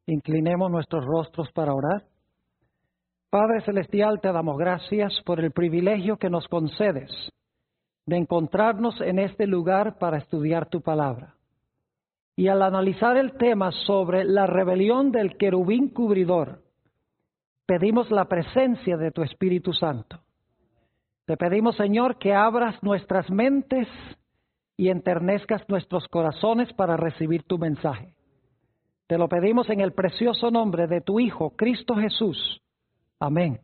Inclinemos nuestros rostros para orar. Padre Celestial, te damos gracias por el privilegio que nos concedes de encontrarnos en este lugar para estudiar tu palabra. Y al analizar el tema sobre la rebelión del querubín cubridor, pedimos la presencia de tu Espíritu Santo. Te pedimos, Señor, que abras nuestras mentes y enternezcas nuestros corazones para recibir tu mensaje. Te lo pedimos en el precioso nombre de tu Hijo, Cristo Jesús. Amén.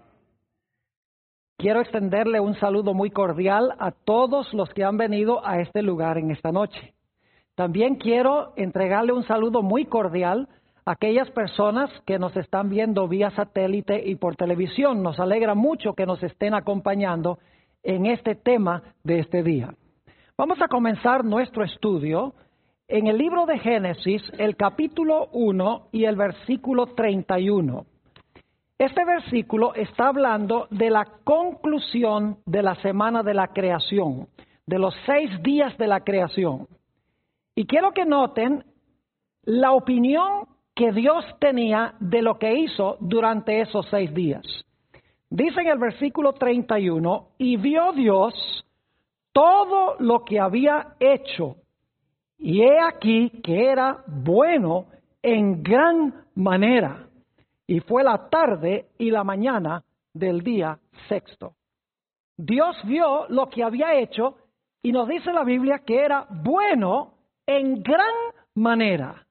Quiero extenderle un saludo muy cordial a todos los que han venido a este lugar en esta noche. También quiero entregarle un saludo muy cordial a aquellas personas que nos están viendo vía satélite y por televisión. Nos alegra mucho que nos estén acompañando en este tema de este día. Vamos a comenzar nuestro estudio en el libro de Génesis, el capítulo 1 y el versículo 31. Este versículo está hablando de la conclusión de la semana de la creación, de los 6 días de la creación. Y quiero que noten la opinión que Dios tenía de lo que hizo durante esos 6 días. Dice en el versículo 31, y vio Dios todo lo que había hecho, y he aquí que era bueno en gran manera. Y fue la tarde y la mañana del día sexto. Dios vio lo que había hecho y nos dice la Biblia que era bueno en gran manera.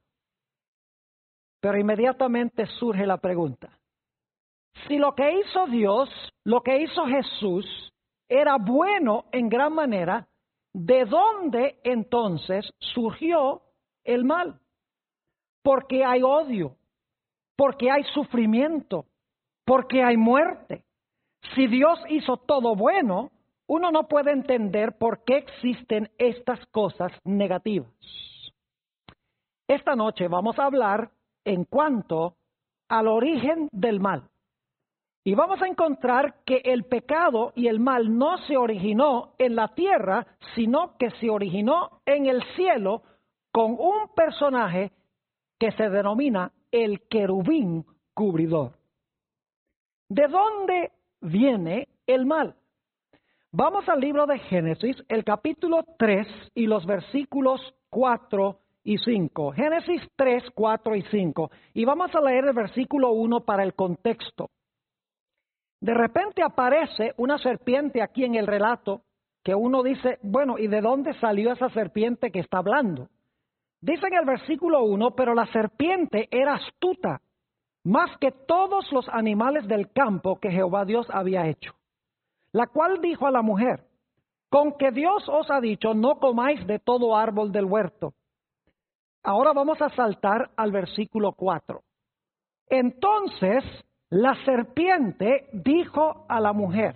Pero inmediatamente surge la pregunta. Si lo que hizo Dios, lo que hizo Jesús, era bueno en gran manera, ¿de dónde entonces surgió el mal? Porque hay odio, porque hay sufrimiento, porque hay muerte. Si Dios hizo todo bueno, uno no puede entender por qué existen estas cosas negativas. Esta noche vamos a hablar en cuanto al origen del mal. Y vamos a encontrar que el pecado y el mal no se originó en la tierra, sino que se originó en el cielo con un personaje que se denomina el querubín cubridor. ¿De dónde viene el mal? Vamos al libro de Génesis, el capítulo 3 y los versículos 4 y 5. Génesis 3, 4 y 5. Y vamos a leer el versículo 1 para el contexto. De repente aparece una serpiente aquí en el relato que uno dice, bueno, ¿y de dónde salió esa serpiente que está hablando? Dice en el versículo 1, pero la serpiente era astuta, más que todos los animales del campo que Jehová Dios había hecho. La cual dijo a la mujer, con que Dios os ha dicho, no comáis de todo árbol del huerto. Ahora vamos a saltar al versículo 4. Entonces la serpiente dijo a la mujer,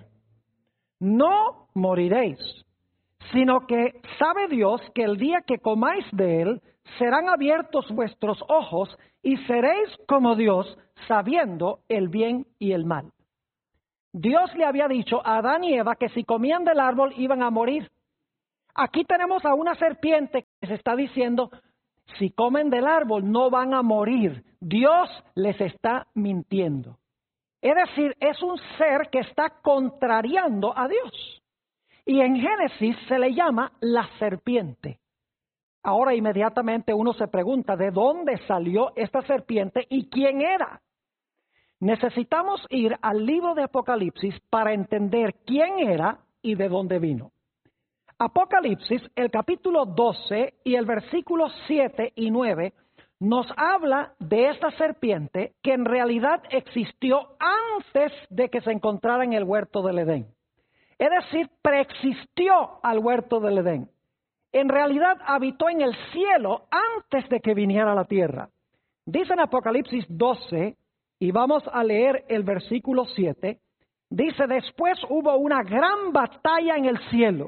no moriréis, sino que sabe Dios que el día que comáis de él, serán abiertos vuestros ojos y seréis como Dios, sabiendo el bien y el mal. Dios le había dicho a Adán y Eva que si comían del árbol iban a morir. Aquí tenemos a una serpiente que se está diciendo, si comen del árbol no van a morir. Dios les está mintiendo. Es decir, es un ser que está contrariando a Dios. Y en Génesis se le llama la serpiente. Ahora inmediatamente uno se pregunta, ¿de dónde salió esta serpiente y quién era? Necesitamos ir al libro de Apocalipsis para entender quién era y de dónde vino. Apocalipsis, el capítulo 12 y el versículo 7 y 9, nos habla de esta serpiente que en realidad existió antes de que se encontrara en el huerto del Edén. Es decir, preexistió al huerto del Edén. En realidad habitó en el cielo antes de que viniera a la tierra. Dice en Apocalipsis 12, y vamos a leer el versículo 7, dice, después hubo una gran batalla en el cielo.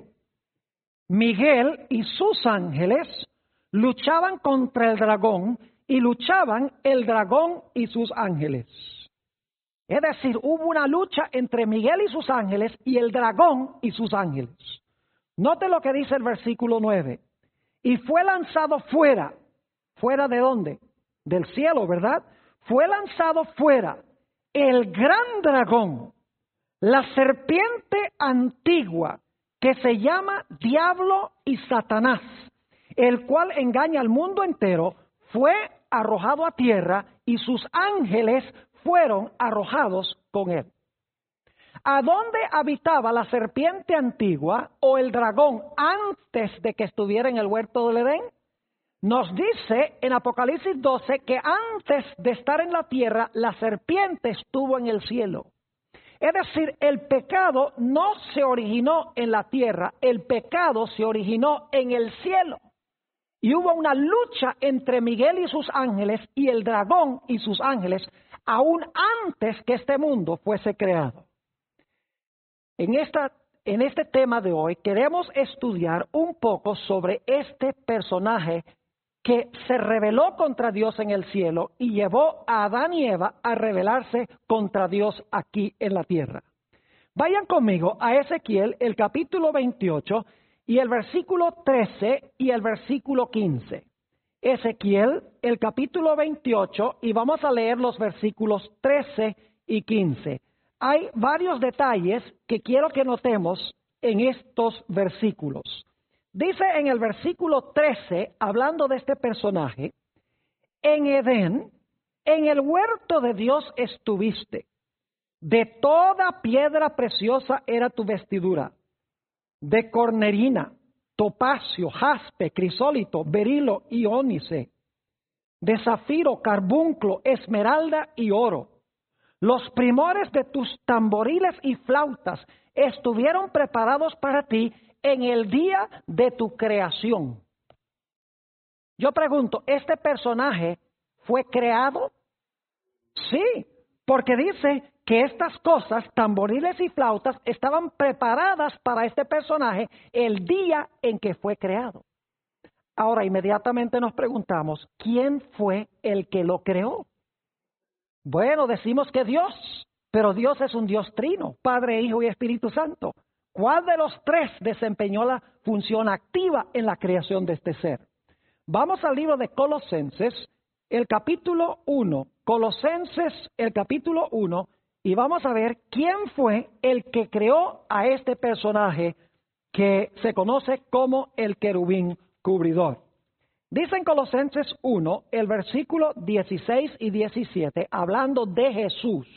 Miguel y sus ángeles luchaban contra el dragón y luchaban el dragón y sus ángeles. Es decir, hubo una lucha entre Miguel y sus ángeles y el dragón y sus ángeles. Note lo que dice el versículo 9. Y fue lanzado fuera. ¿Fuera de dónde? del cielo, ¿verdad? Fue lanzado fuera el gran dragón, la serpiente antigua, que se llama Diablo y Satanás, el cual engaña al mundo entero, fue arrojado a tierra y sus ángeles fueron arrojados con él. ¿A dónde habitaba la serpiente antigua o el dragón antes de que estuviera en el huerto del Edén? Nos dice en Apocalipsis 12 que antes de estar en la tierra, la serpiente estuvo en el cielo. Es decir, el pecado no se originó en la tierra, el pecado se originó en el cielo. Y hubo una lucha entre Miguel y sus ángeles y el dragón y sus ángeles, aún antes que este mundo fuese creado. En este tema de hoy queremos estudiar un poco sobre este personaje que se rebeló contra Dios en el cielo y llevó a Adán y Eva a rebelarse contra Dios aquí en la tierra. Vayan conmigo a Ezequiel, el capítulo 28 y el versículo 13 y el versículo 15. Ezequiel, el capítulo 28, y vamos a leer los versículos 13 y 15. Hay varios detalles que quiero que notemos en estos versículos. Dice en el versículo 13, hablando de este personaje, en Edén, en el huerto de Dios estuviste, de toda piedra preciosa era tu vestidura, de cornerina, topacio, jaspe, crisólito, berilo y ónice, de zafiro, carbunclo, esmeralda y oro. Los primores de tus tamboriles y flautas estuvieron preparados para ti en el día de tu creación. Yo pregunto, ¿este personaje fue creado? Sí, porque dice que estas cosas, tamboriles y flautas, estaban preparadas para este personaje el día en que fue creado. Ahora, inmediatamente nos preguntamos, ¿quién fue el que lo creó? Bueno, decimos que Dios, pero Dios es un Dios trino, Padre, Hijo y Espíritu Santo. ¿Cuál de los tres desempeñó la función activa en la creación de este ser? Vamos al libro de Colosenses, el capítulo 1, Colosenses, el capítulo 1, y vamos a ver quién fue el que creó a este personaje que se conoce como el querubín cubridor. Dice en Colosenses 1, el versículo 16 y 17, hablando de Jesús,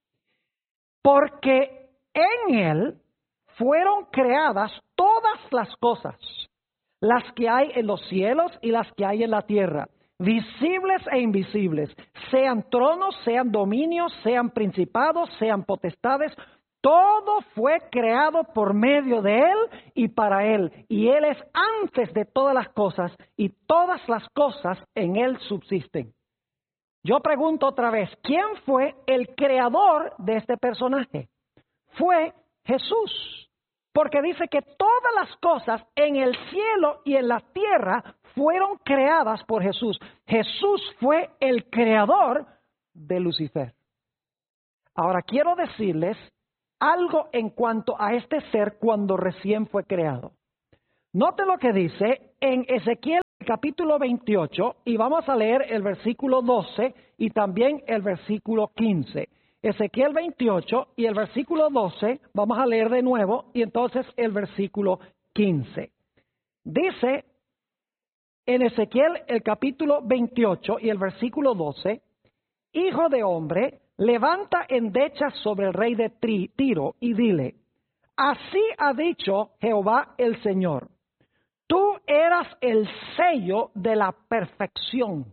porque en Él fueron creadas todas las cosas, las que hay en los cielos y las que hay en la tierra, visibles e invisibles, sean tronos, sean dominios, sean principados, sean potestades. Todo fue creado por medio de Él y para Él, y Él es antes de todas las cosas, y todas las cosas en Él subsisten. Yo pregunto otra vez, ¿quién fue el creador de este personaje? Fue Jesús, porque dice que todas las cosas en el cielo y en la tierra fueron creadas por Jesús. Jesús fue el creador de Lucifer. Ahora quiero decirles algo en cuanto a este ser cuando recién fue creado. Note lo que dice en Ezequiel capítulo 28 y vamos a leer el versículo 12 y también el versículo 15. Ezequiel 28 y el versículo 12 vamos a leer de nuevo y entonces el versículo 15. Dice en Ezequiel el capítulo 28 y el versículo 12, Hijo de hombre, levanta endechas sobre el rey de Tiro y dile, así ha dicho Jehová el Señor, tú eras el sello de la perfección,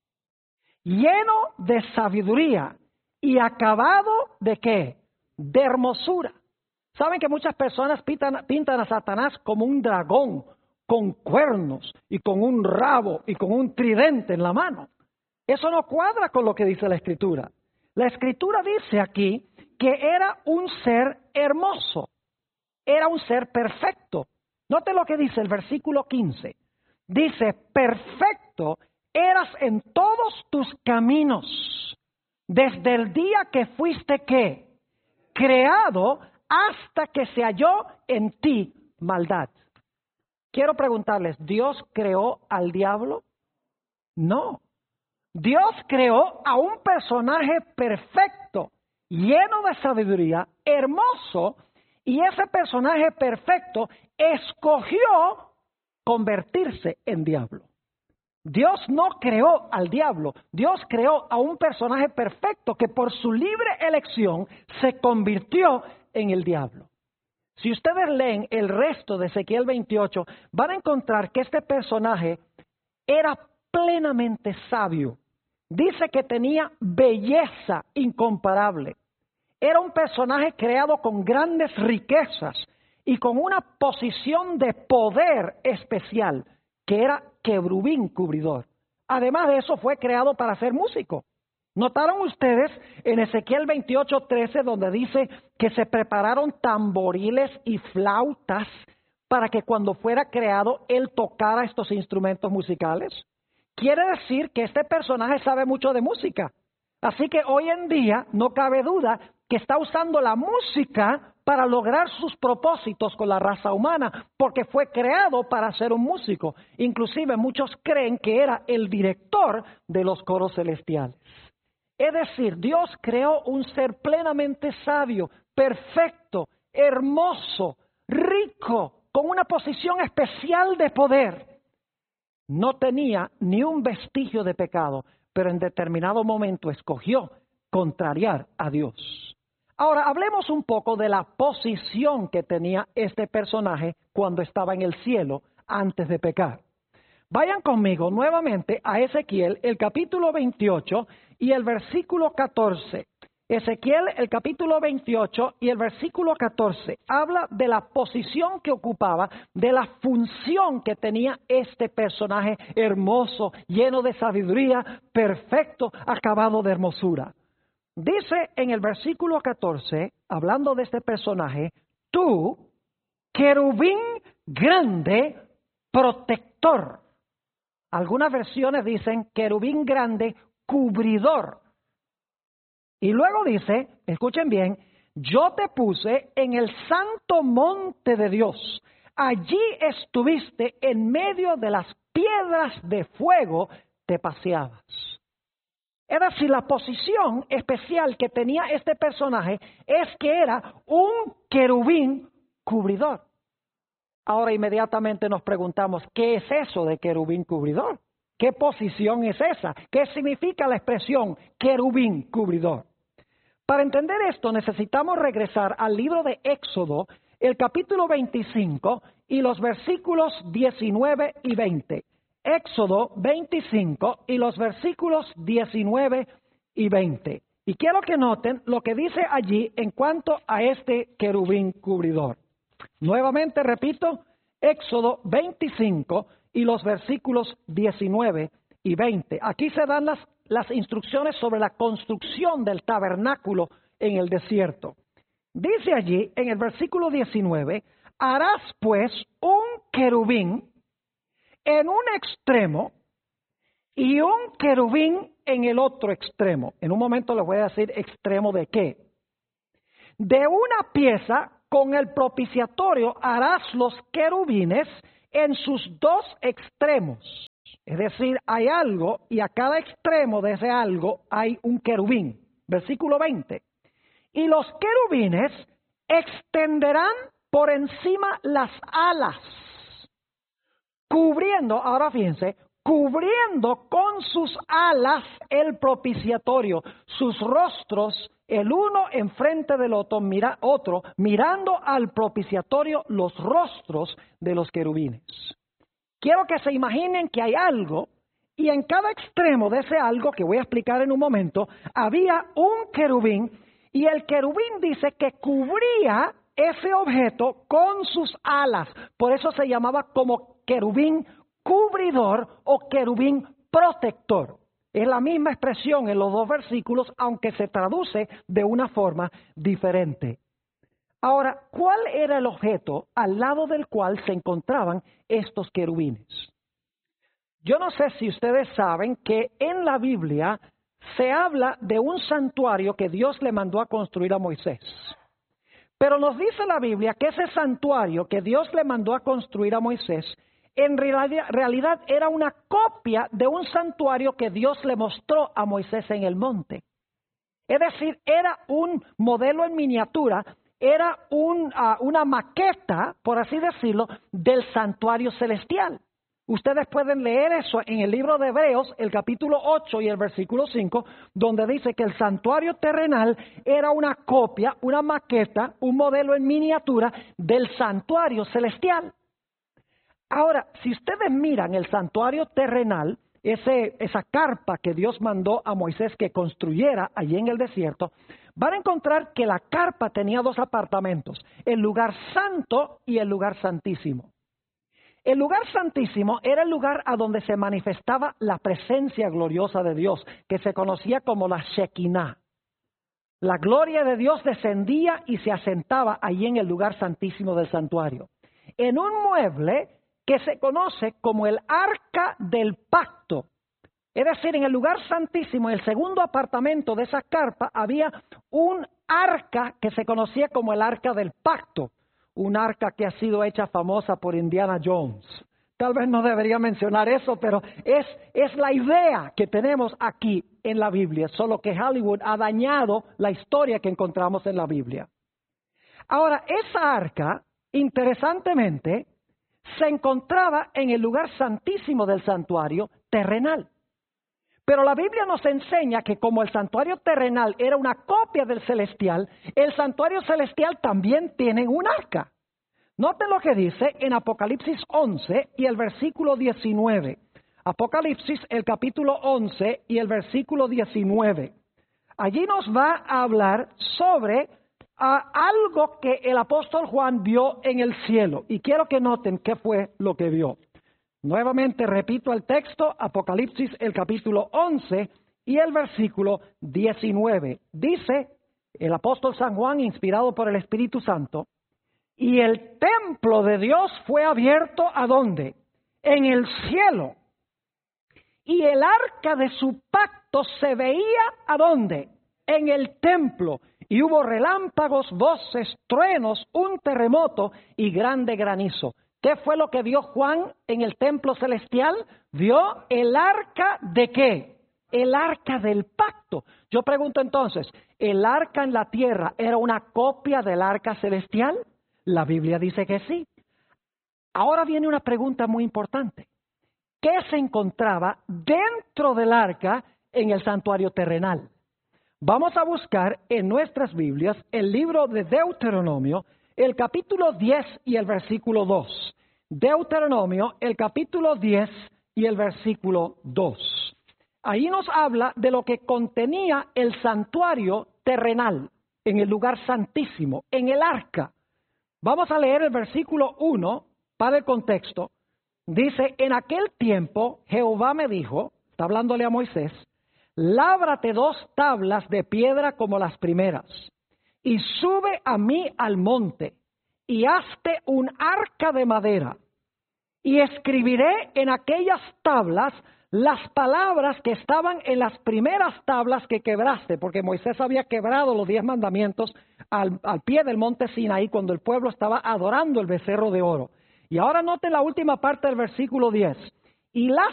lleno de sabiduría y acabado de ¿qué? De hermosura. ¿Saben que muchas personas pintan a Satanás como un dragón con cuernos y con un rabo y con un tridente en la mano? Eso no cuadra con lo que dice la Escritura. La Escritura dice aquí que era un ser hermoso, era un ser perfecto. Note lo que dice el versículo 15. Dice, perfecto eras en todos tus caminos, desde el día que fuiste ¿qué? Creado hasta que se halló en ti maldad. Quiero preguntarles, ¿Dios creó al diablo? No. Dios creó a un personaje perfecto, lleno de sabiduría, hermoso, y ese personaje perfecto escogió convertirse en diablo. Dios no creó al diablo, Dios creó a un personaje perfecto que por su libre elección se convirtió en el diablo. Si ustedes leen el resto de Ezequiel 28, van a encontrar que este personaje era plenamente sabio. Dice que tenía belleza incomparable. Era un personaje creado con grandes riquezas y con una posición de poder especial, que era querubín cubridor. Además de eso, fue creado para ser músico. ¿Notaron ustedes en Ezequiel 28:13 donde dice que se prepararon tamboriles y flautas para que cuando fuera creado él tocara estos instrumentos musicales? Quiere decir que este personaje sabe mucho de música. Así que hoy en día no cabe duda que está usando la música para lograr sus propósitos con la raza humana, porque fue creado para ser un músico. Inclusive muchos creen que era el director de los coros celestiales. Es decir, Dios creó un ser plenamente sabio, perfecto, hermoso, rico, con una posición especial de poder. No tenía ni un vestigio de pecado, pero en determinado momento escogió contrariar a Dios. Ahora, hablemos un poco de la posición que tenía este personaje cuando estaba en el cielo antes de pecar. Vayan conmigo nuevamente a Ezequiel, el capítulo 28 y el versículo 14. Ezequiel, el capítulo 28 y el versículo 14, habla de la posición que ocupaba, de la función que tenía este personaje hermoso, lleno de sabiduría, perfecto, acabado de hermosura. Dice en el versículo 14, hablando de este personaje, tú, querubín grande, protector. Algunas versiones dicen querubín grande, cubridor. Y luego dice, escuchen bien, yo te puse en el santo monte de Dios. Allí estuviste en medio de las piedras de fuego, te paseabas. Es decir, la posición especial que tenía este personaje es que era un querubín cubridor. Ahora inmediatamente nos preguntamos, ¿qué es eso de querubín cubridor? ¿Qué posición es esa? ¿Qué significa la expresión querubín cubridor? Para entender esto necesitamos regresar al libro de Éxodo, el capítulo 25 y los versículos 19 y 20. Éxodo 25 y los versículos 19 y 20. Y quiero que noten lo que dice allí en cuanto a este querubín cubridor. Nuevamente repito, Éxodo 25 y los versículos 19 y 20. Aquí se dan las instrucciones sobre la construcción del tabernáculo en el desierto. Dice allí en el versículo 19, harás pues un querubín en un extremo y un querubín en el otro extremo. En un momento les voy a decir extremo de qué. De una pieza con el propiciatorio harás los querubines en sus dos extremos. Es decir, hay algo y a cada extremo de ese algo hay un querubín. Versículo 20. Y los querubines extenderán por encima las alas, cubriendo, ahora fíjense, cubriendo con sus alas el propiciatorio, sus rostros, el uno enfrente del otro, mirando al propiciatorio los rostros de los querubines. Quiero que se imaginen que hay algo y en cada extremo de ese algo, que voy a explicar en un momento, había un querubín y el querubín dice que cubría ese objeto con sus alas. Por eso se llamaba como querubín cubridor o querubín protector. Es la misma expresión en los dos versículos, aunque se traduce de una forma diferente. Ahora, ¿cuál era el objeto al lado del cual se encontraban estos querubines? Yo no sé si ustedes saben que en la Biblia se habla de un santuario que Dios le mandó a construir a Moisés. Pero nos dice la Biblia que ese santuario que Dios le mandó a construir a Moisés en realidad era una copia de un santuario que Dios le mostró a Moisés en el monte. Es decir, era un modelo en miniatura, era una maqueta, por así decirlo, del santuario celestial. Ustedes pueden leer eso en el libro de Hebreos, el capítulo 8 y el versículo 5, donde dice que el santuario terrenal era una copia, una maqueta, un modelo en miniatura del santuario celestial. Ahora, si ustedes miran el santuario terrenal, esa carpa que Dios mandó a Moisés que construyera allí en el desierto, van a encontrar que la carpa tenía dos apartamentos, el lugar santo y el lugar santísimo. El lugar santísimo era el lugar a donde se manifestaba la presencia gloriosa de Dios, que se conocía como la Shekinah. La gloria de Dios descendía y se asentaba allí en el lugar santísimo del santuario, en un mueble que se conoce como el arca del pacto. Es decir, en el lugar santísimo, en el segundo apartamento de esa carpa, había un arca que se conocía como el arca del pacto, un arca que ha sido hecha famosa por Indiana Jones. Tal vez no debería mencionar eso, pero es la idea que tenemos aquí en la Biblia, solo que Hollywood ha dañado la historia que encontramos en la Biblia. Ahora, esa arca, interesantemente, se encontraba en el lugar santísimo del santuario terrenal. Pero la Biblia nos enseña que como el santuario terrenal era una copia del celestial, el santuario celestial también tiene un arca. Noten lo que dice en Apocalipsis 11 y el versículo 19. Apocalipsis, el capítulo 11 y el versículo 19. Allí nos va a hablar sobre algo que el apóstol Juan vio en el cielo. Y quiero que noten qué fue lo que vio. Nuevamente repito el texto, Apocalipsis, el capítulo 11 y el versículo 19. Dice el apóstol San Juan, inspirado por el Espíritu Santo, y el templo de Dios fue abierto, ¿a dónde? En el cielo. Y el arca de su pacto se veía, ¿a dónde? En el templo. Y hubo relámpagos, voces, truenos, un terremoto y grande granizo. ¿Qué fue lo que vio Juan en el templo celestial? Vio el arca de ¿qué? El arca del pacto. Yo pregunto entonces, ¿el arca en la tierra era una copia del arca celestial? La Biblia dice que sí. Ahora viene una pregunta muy importante. ¿Qué se encontraba dentro del arca en el santuario terrenal? Vamos a buscar en nuestras Biblias el libro de Deuteronomio, el capítulo 10 y el versículo 2. Deuteronomio, el capítulo 10 y el versículo 2. Ahí nos habla de lo que contenía el santuario terrenal, en el lugar santísimo, en el arca. Vamos a leer el versículo 1 para el contexto. Dice, en aquel tiempo Jehová me dijo, está hablándole a Moisés, lábrate 2 tablas de piedra como las primeras, y sube a mí al monte, y hazte un arca de madera, y escribiré en aquellas tablas las palabras que estaban en las primeras tablas que quebraste, porque Moisés había quebrado los 10 mandamientos al pie del monte Sinaí cuando el pueblo estaba adorando el becerro de oro. Y ahora noten la última parte del versículo 10. Y las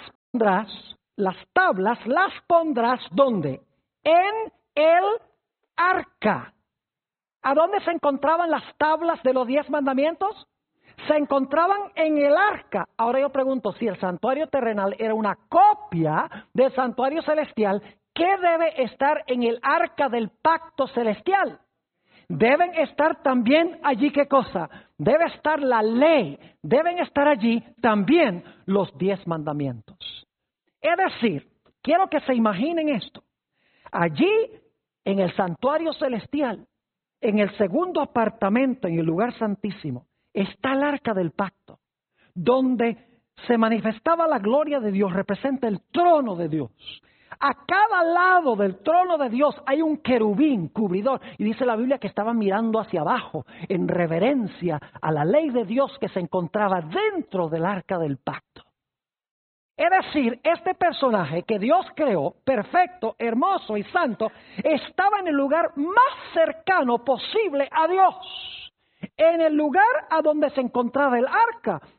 tablas las pondrás, ¿dónde? En el arca. ¿A dónde se encontraban las tablas de los 10 mandamientos? Se encontraban en el arca. Ahora yo pregunto, si el santuario terrenal era una copia del santuario celestial, ¿qué debe estar en el arca del pacto celestial? Deben estar también allí, ¿qué cosa? Debe estar la ley, deben estar allí también los 10 mandamientos. Es decir, quiero que se imaginen esto. Allí, en el santuario celestial, en el segundo apartamento, en el lugar santísimo, está el arca del pacto, donde se manifestaba la gloria de Dios, representa el trono de Dios. A cada lado del trono de Dios hay un querubín cubridor, y dice la Biblia que estaban mirando hacia abajo en reverencia a la ley de Dios que se encontraba dentro del arca del pacto. Es decir, este personaje que Dios creó, perfecto, hermoso y santo, estaba en el lugar más cercano posible a Dios. En el lugar a donde se encontraba el arca,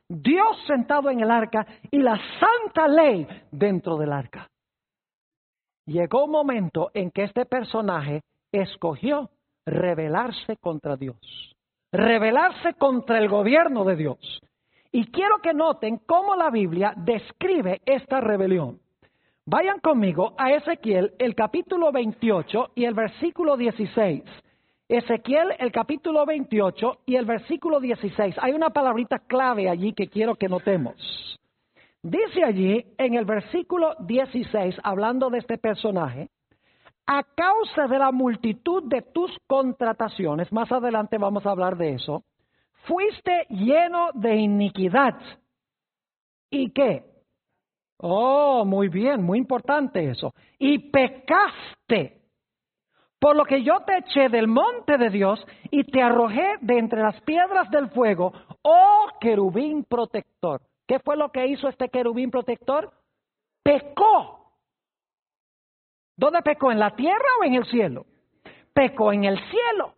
Dios sentado en el arca y la santa ley dentro del arca. Llegó un momento en que este personaje escogió rebelarse contra Dios, rebelarse contra el gobierno de Dios. Y quiero que noten cómo la Biblia describe esta rebelión. Vayan conmigo a Ezequiel, el capítulo 28 y el versículo 16. Ezequiel, el capítulo 28 y el versículo 16. Hay una palabrita clave allí que quiero que notemos. Dice allí en el versículo 16, hablando de este personaje, a causa de la multitud de tus contrataciones, más adelante vamos a hablar de eso, fuiste lleno de iniquidad. ¿Y qué? Oh, muy bien, muy importante eso. Y pecaste, por lo que yo te eché del monte de Dios y te arrojé de entre las piedras del fuego, oh querubín protector. ¿Qué fue lo que hizo este querubín protector? Pecó. ¿Dónde pecó? ¿En la tierra o en el cielo? Pecó en el cielo.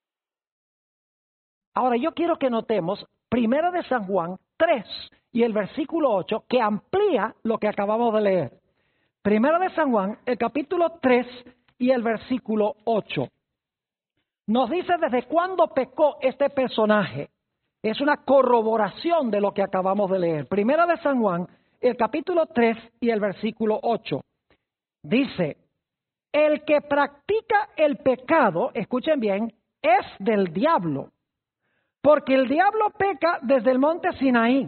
Ahora yo quiero que notemos Primera de San Juan 3 y el versículo 8 que amplía lo que acabamos de leer. Primera de San Juan, el capítulo 3 y el versículo 8. Nos dice desde cuándo pecó este personaje. Es una corroboración de lo que acabamos de leer. Primera de San Juan, el capítulo 3 y el versículo 8. Dice, el que practica el pecado, escuchen bien, es del diablo. Porque el diablo peca desde el monte Sinaí.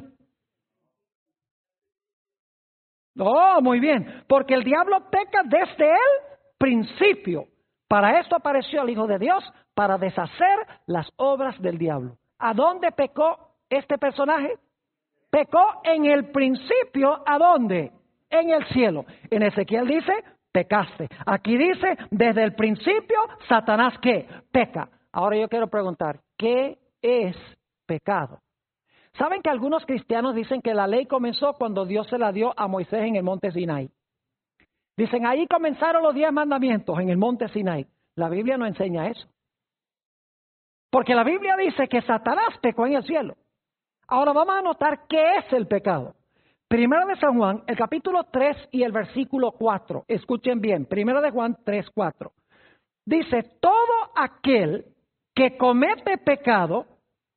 Oh, muy bien. Porque el diablo peca desde el principio. Para esto apareció el Hijo de Dios, para deshacer las obras del diablo. ¿A dónde pecó este personaje? Pecó en el principio, ¿a dónde? En el cielo. En Ezequiel dice, pecaste. Aquí dice, desde el principio, Satanás, ¿qué? Peca. Ahora yo quiero preguntar, ¿qué es pecado? ¿Saben que algunos cristianos dicen que la ley comenzó cuando Dios se la dio a Moisés en el monte Sinaí? Dicen, ahí comenzaron los 10 mandamientos en el monte Sinaí. La Biblia no enseña eso. Porque la Biblia dice que Satanás pecó en el cielo. Ahora vamos a notar qué es el pecado. Primera de San Juan, el capítulo 3 y el versículo 4. Escuchen bien, Primera de Juan 3, 4. Dice, todo aquel que comete pecado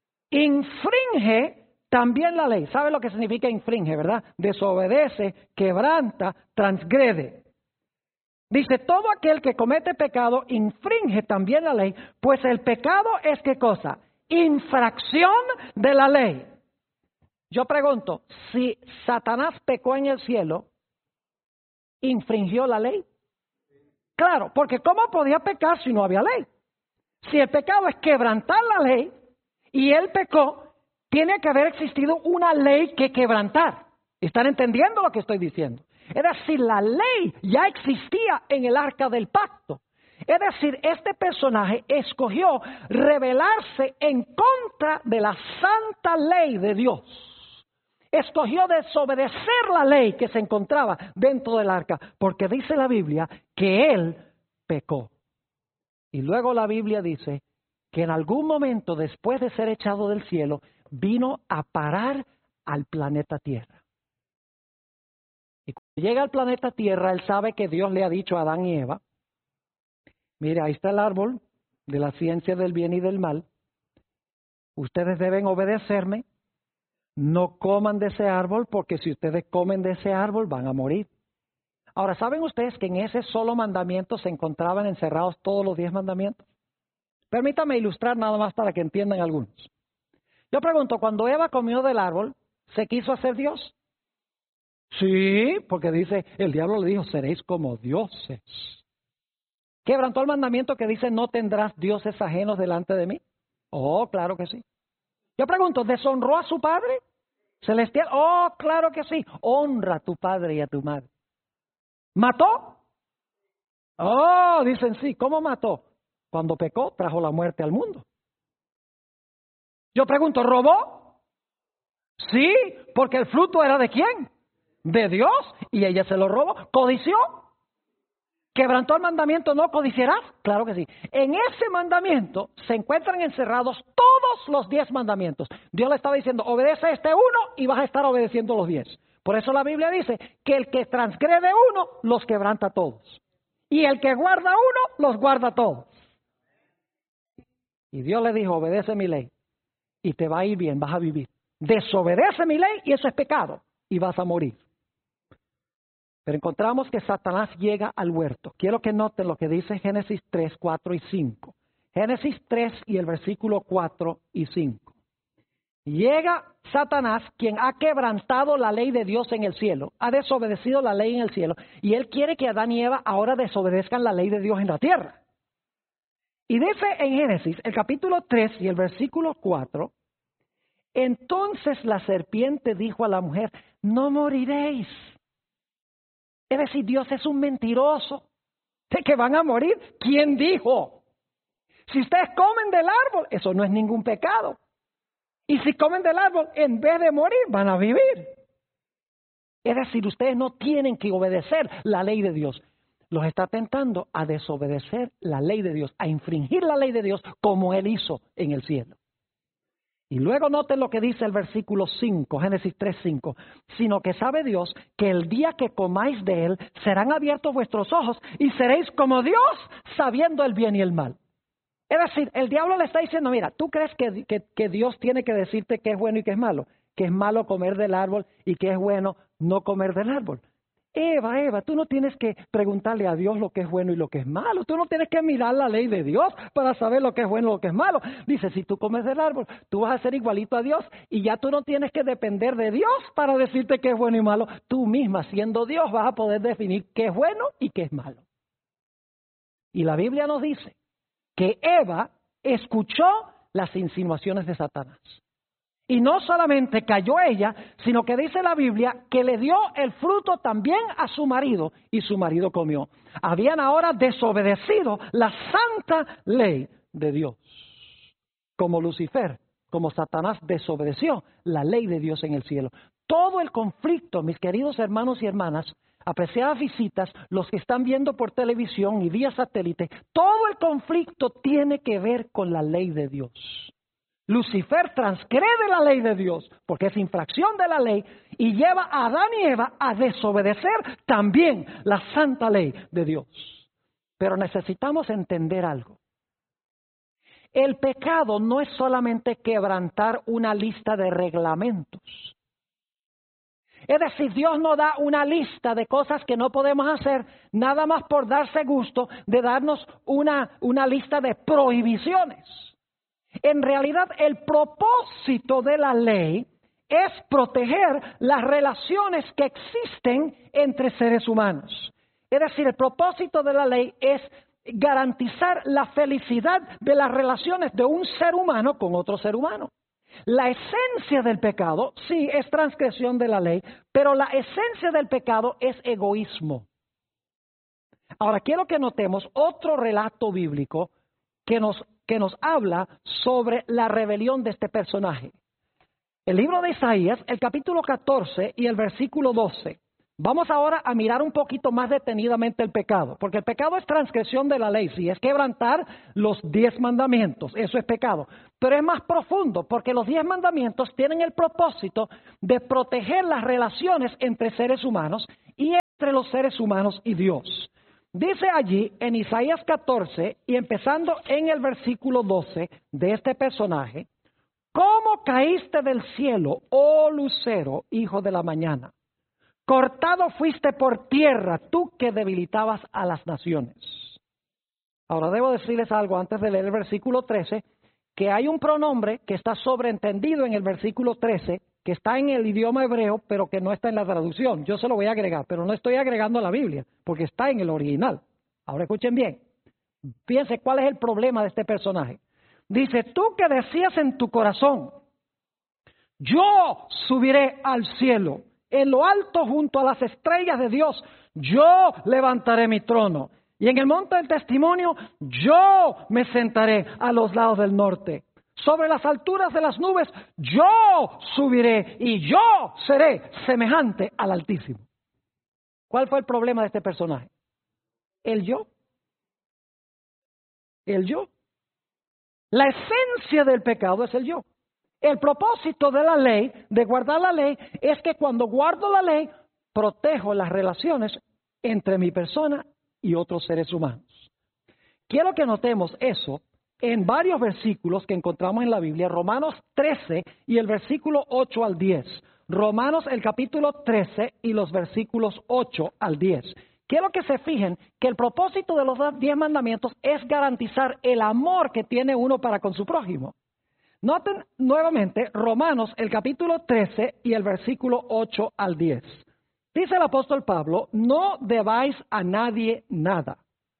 infringe también la ley. ¿Sabe lo que significa infringe, verdad? Desobedece, quebranta, transgrede. Dice, todo aquel que comete pecado infringe también la ley, pues el pecado es ¿qué cosa? Infracción de la ley. Yo pregunto, si Satanás pecó en el cielo, ¿infringió la ley? Claro, porque ¿cómo podía pecar si no había ley? Si el pecado es quebrantar la ley y él pecó, tiene que haber existido una ley que quebrantar. ¿Están entendiendo lo que estoy diciendo? Es decir, la ley ya existía en el arca del pacto. Es decir, este personaje escogió rebelarse en contra de la santa ley de Dios. Escogió desobedecer la ley que se encontraba dentro del arca, porque dice la Biblia que él pecó. Y luego la Biblia dice que en algún momento después de ser echado del cielo, vino a parar al planeta Tierra. Y cuando llega al planeta Tierra, él sabe que Dios le ha dicho a Adán y Eva, mire, ahí está el árbol de la ciencia del bien y del mal. Ustedes deben obedecerme. No coman de ese árbol porque si ustedes comen de ese árbol van a morir. Ahora, ¿saben ustedes que en ese solo mandamiento se encontraban encerrados todos los 10 mandamientos? Permítame ilustrar nada más para que entiendan algunos. Yo pregunto, cuando Eva comió del árbol, ¿se quiso hacer Dios? Sí, porque dice, el diablo le dijo, seréis como dioses. ¿Quebrantó el mandamiento que dice, no tendrás dioses ajenos delante de mí? Oh, claro que sí. Yo pregunto, ¿deshonró a su padre celestial? Oh, claro que sí. Honra a tu padre y a tu madre. ¿Mató? Oh, dicen sí. ¿Cómo mató? Cuando pecó, trajo la muerte al mundo. Yo pregunto, ¿robó? Sí, porque el fruto era ¿de quién? De Dios, y ella se lo robó. ¿Codició? ¿Quebrantó el mandamiento no codiciarás? Claro que sí. En ese mandamiento se encuentran encerrados todos los 10 mandamientos. Dios le estaba diciendo, obedece este uno y vas a estar obedeciendo los 10. Por eso la Biblia dice que el que transgrede uno, los quebranta todos. Y el que guarda uno, los guarda todos. Y Dios le dijo, obedece mi ley y te va a ir bien, vas a vivir. Desobedece mi ley y eso es pecado y vas a morir. Pero encontramos que Satanás llega al huerto. Quiero que noten lo que dice Génesis 3, 4 y 5. Génesis 3 y el versículo 4 y 5. Llega Satanás, quien ha quebrantado la ley de Dios en el cielo, ha desobedecido la ley en el cielo, y él quiere que Adán y Eva ahora desobedezcan la ley de Dios en la tierra. Y dice en Génesis, el capítulo 3 y el versículo 4, entonces la serpiente dijo a la mujer, no moriréis. Es decir, Dios es un mentiroso. ¿De que van a morir? ¿Quién dijo? Si ustedes comen del árbol, eso no es ningún pecado. Y si comen del árbol, en vez de morir, van a vivir. Es decir, ustedes no tienen que obedecer la ley de Dios. Los está tentando a desobedecer la ley de Dios, a infringir la ley de Dios como Él hizo en el cielo. Y luego noten lo que dice el versículo 5, Génesis 3:5, sino que sabe Dios que el día que comáis de él serán abiertos vuestros ojos y seréis como Dios sabiendo el bien y el mal. Es decir, el diablo le está diciendo, mira, ¿tú crees que Dios tiene que decirte qué es bueno y qué es malo? Que es malo comer del árbol y que es bueno no comer del árbol. Eva, tú no tienes que preguntarle a Dios lo que es bueno y lo que es malo. Tú no tienes que mirar la ley de Dios para saber lo que es bueno y lo que es malo. Dice, si tú comes del árbol, tú vas a ser igualito a Dios y ya tú no tienes que depender de Dios para decirte qué es bueno y malo. Tú misma, siendo Dios, vas a poder definir qué es bueno y qué es malo. Y la Biblia nos dice que Eva escuchó las insinuaciones de Satanás. Y no solamente cayó ella, sino que dice la Biblia que le dio el fruto también a su marido y su marido comió. Habían ahora desobedecido la santa ley de Dios. Como Lucifer, como Satanás desobedeció la ley de Dios en el cielo. Todo el conflicto, mis queridos hermanos y hermanas, apreciadas visitas, los que están viendo por televisión y vía satélite, todo el conflicto tiene que ver con la ley de Dios. Lucifer transgrede la ley de Dios porque es infracción de la ley y lleva a Adán y Eva a desobedecer también la santa ley de Dios. Pero necesitamos entender algo. El pecado no es solamente quebrantar una lista de reglamentos. Es decir, Dios no da una lista de cosas que no podemos hacer nada más por darse gusto de darnos una lista de prohibiciones. En realidad, el propósito de la ley es proteger las relaciones que existen entre seres humanos. Es decir, el propósito de la ley es garantizar la felicidad de las relaciones de un ser humano con otro ser humano. La esencia del pecado, sí, es transgresión de la ley, pero la esencia del pecado es egoísmo. Ahora, quiero que notemos otro relato bíblico que nos habla sobre la rebelión de este personaje. El libro de Isaías, el capítulo 14 y el versículo 12. Vamos ahora a mirar un poquito más detenidamente el pecado, porque el pecado es transgresión de la ley, sí, es quebrantar los 10 mandamientos, eso es pecado. Pero es más profundo, porque los 10 mandamientos tienen el propósito de proteger las relaciones entre seres humanos y entre los seres humanos y Dios. Dice allí en Isaías 14 y empezando en el versículo 12 de este personaje, ¿cómo caíste del cielo, oh lucero, hijo de la mañana? Cortado fuiste por tierra, tú que debilitabas a las naciones. Ahora debo decirles algo antes de leer el versículo 13, que hay un pronombre que está sobreentendido en el versículo 13, que está en el idioma hebreo, pero que no está en la traducción. Yo se lo voy a agregar, pero no estoy agregando a la Biblia, porque está en el original. Ahora escuchen bien. Piensen cuál es el problema de este personaje. Dice, tú que decías en tu corazón, yo subiré al cielo, en lo alto junto a las estrellas de Dios, yo levantaré mi trono. Y en el monte del testimonio, yo me sentaré a los lados del norte. Sobre las alturas de las nubes, yo subiré y yo seré semejante al Altísimo. ¿Cuál fue el problema de este personaje? El yo. El yo. La esencia del pecado es el yo. El propósito de la ley, de guardar la ley, es que cuando guardo la ley, protejo las relaciones entre mi persona y otros seres humanos. Quiero que notemos eso en varios versículos que encontramos en la Biblia, Romanos 13 y el versículo 8 al 10. Romanos el capítulo 13 y los versículos 8 al 10. Quiero que se fijen que el propósito de los 10 mandamientos es garantizar el amor que tiene uno para con su prójimo. Noten nuevamente Romanos el capítulo 13 y el versículo 8 al 10. Dice el apóstol Pablo, no debáis a nadie nada,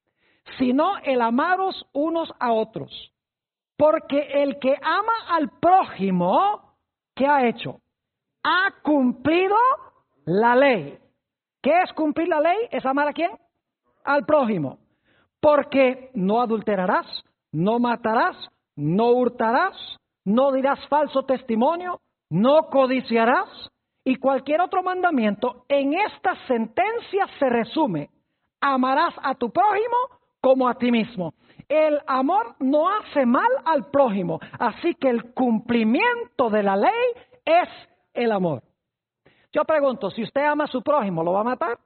sino el amaros unos a otros. Porque el que ama al prójimo, ¿qué ha hecho? Ha cumplido la ley. ¿Qué es cumplir la ley? ¿Es amar a quién? Al prójimo. Porque no adulterarás, no matarás, no hurtarás, no dirás falso testimonio, no codiciarás. Y cualquier otro mandamiento, en esta sentencia se resume: amarás a tu prójimo como a ti mismo. El amor no hace mal al prójimo, así que el cumplimiento de la ley es el amor. Yo pregunto, si usted ama a su prójimo, ¿lo va a matar?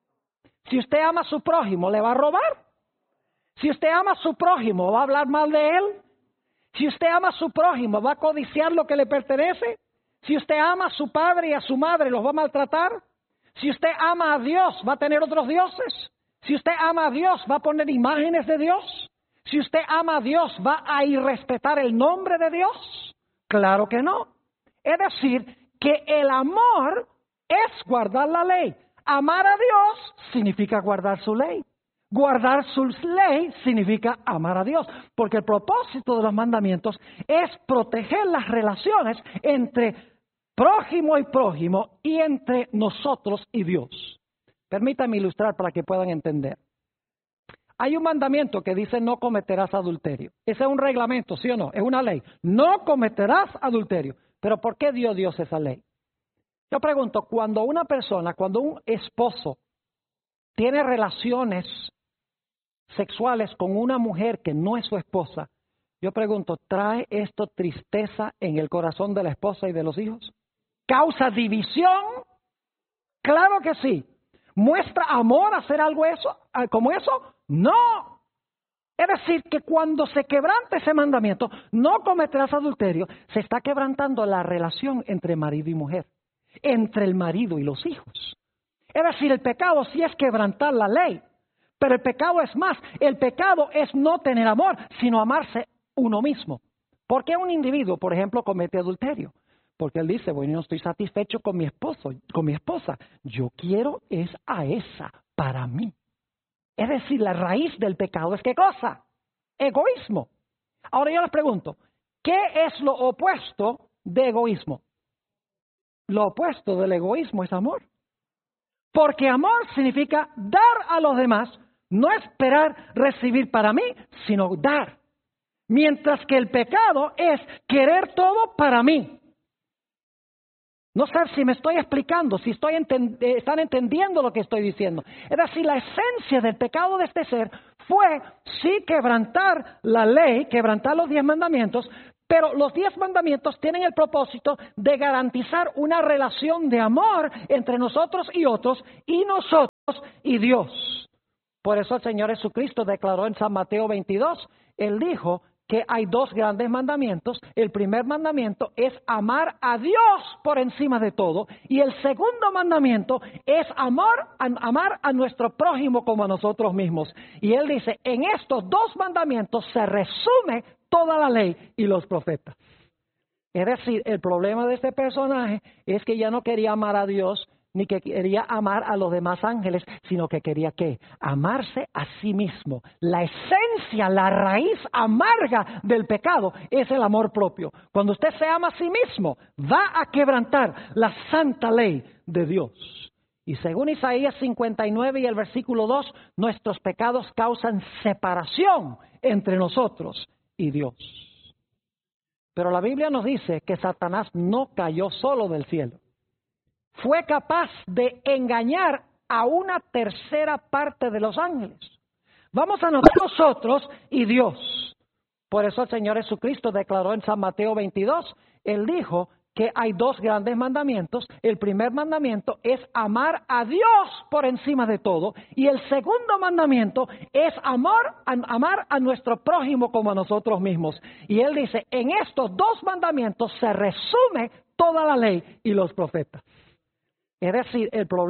Si usted ama a su prójimo, ¿le va a robar? Si usted ama a su prójimo, ¿va a hablar mal de él? Si usted ama a su prójimo, ¿va a codiciar lo que le pertenece? Si usted ama a su padre y a su madre, ¿los va a maltratar? Si usted ama a Dios, ¿va a tener otros dioses? Si usted ama a Dios, ¿va a poner imágenes de Dios? Si usted ama a Dios, ¿va a irrespetar el nombre de Dios? Claro que no. Es decir, que el amor es guardar la ley. Amar a Dios significa guardar su ley. Guardar su ley significa amar a Dios, porque el propósito de los mandamientos es proteger las relaciones entre prójimo y prójimo y entre nosotros y Dios. Permítanme ilustrar para que puedan entender. Hay un mandamiento que dice no cometerás adulterio. Ese es un reglamento, ¿sí o no? Es una ley. No cometerás adulterio. Pero ¿por qué dio Dios esa ley? Yo pregunto, cuando una persona, cuando un esposo tiene relaciones sexuales con una mujer que no es su esposa, yo pregunto, ¿trae esto tristeza en el corazón de la esposa y de los hijos? ¿Causa división? Claro que sí. ¿Muestra amor hacer algo como eso? No. Es decir, que cuando se quebranta ese mandamiento, no cometerás adulterio, se está quebrantando la relación entre marido y mujer, entre el marido y los hijos. Es decir, el pecado sí es quebrantar la ley, pero el pecado es más. El pecado es no tener amor, sino amarse uno mismo. ¿Por qué un individuo, por ejemplo, comete adulterio? Porque él dice, bueno, no estoy satisfecho con mi esposo, con mi esposa. Yo quiero es a esa para mí. Es decir, la raíz del pecado es ¿qué cosa? Egoísmo. Ahora yo les pregunto, ¿qué es lo opuesto de egoísmo? Lo opuesto del egoísmo es amor. Porque amor significa dar a los demás, no esperar recibir para mí, sino dar. Mientras que el pecado es querer todo para mí. No sé si me estoy explicando, si están entendiendo lo que estoy diciendo. Es decir, la esencia del pecado de este ser fue sí quebrantar la ley, quebrantar los 10 mandamientos, pero los 10 mandamientos tienen el propósito de garantizar una relación de amor entre nosotros y otros, y nosotros y Dios. Por eso el Señor Jesucristo declaró en San Mateo 22, Él dijo que hay 2 grandes mandamientos. El primer mandamiento es amar a Dios por encima de todo, y el segundo mandamiento es amar a nuestro prójimo como a nosotros mismos. Y Él dice, en estos 2 mandamientos se resume toda la ley y los profetas. Es decir, el problema de este personaje es que ya no quería amar a Dios, ni que quería amar a los demás ángeles, sino que quería ¿qué? Amarse a sí mismo. La esencia, la raíz amarga del pecado es el amor propio. Cuando usted se ama a sí mismo, va a quebrantar la santa ley de Dios. Y según Isaías 59 y el versículo 2, nuestros pecados causan separación entre nosotros y Dios. Pero la Biblia nos dice que Satanás no cayó solo del cielo. Fue capaz de engañar a una tercera parte de los ángeles. Vamos a nosotros y Dios. Por eso el Señor Jesucristo declaró en San Mateo 22, Él dijo que hay dos grandes mandamientos. El primer mandamiento es amar a Dios por encima de todo. Y el segundo mandamiento es amar a nuestro prójimo como a nosotros mismos. Y Él dice, en estos dos mandamientos se resume toda la ley y los profetas. Es decir, el problema